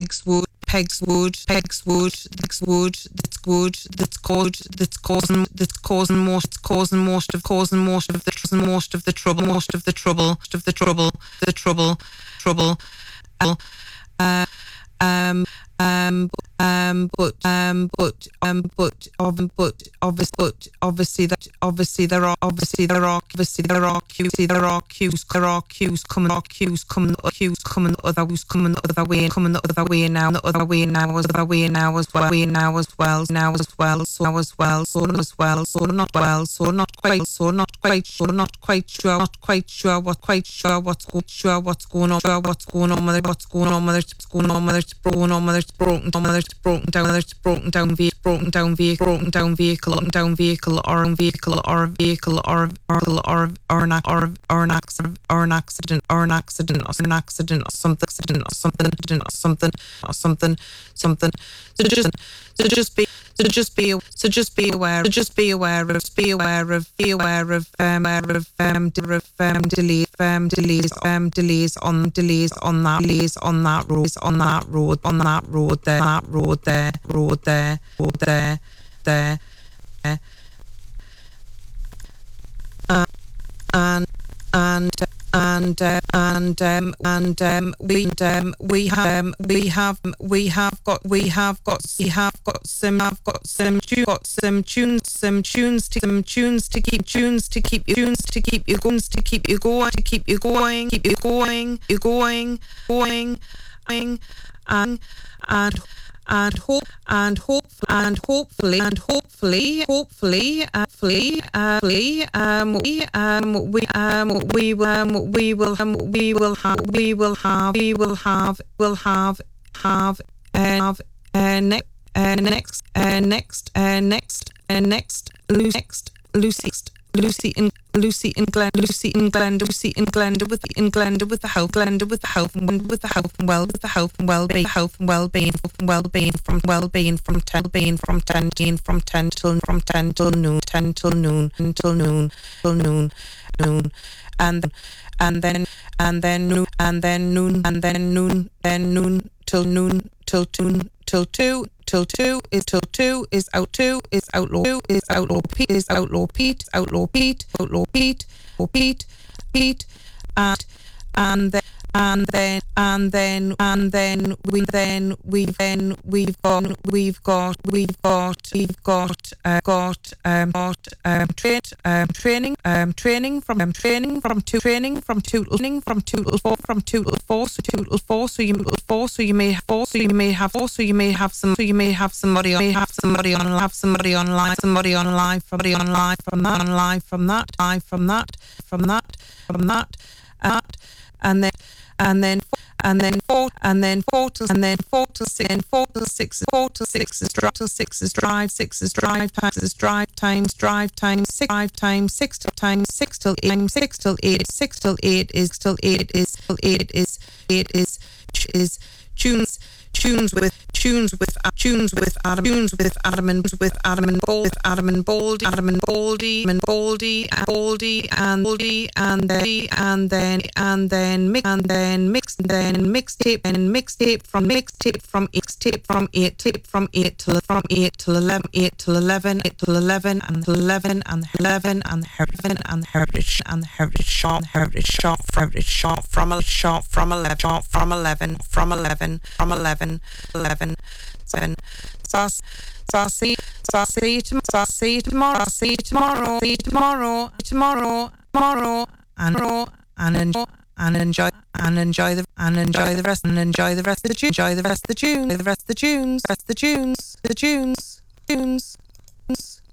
Obviously there are cues coming other way now as well so not quite sure what's going on whether it's broken down vehicle or an accident or something. So just be aware of delays on that road there. We have got some tunes to keep you going and hopefully we will have next Lucy in Glenda with the health and well-being from 10 till noon and then noon till 2 is Outlaw Pete and then we've got training from 2 till 4 so you may have somebody online from that and then 4 till 6 is drive time 6 till 8 is tunes with Adam and Baldy and then mixtape from 8 till 11 and heritage from 11 so I'll see you tomorrow and enjoy the rest of the tunes.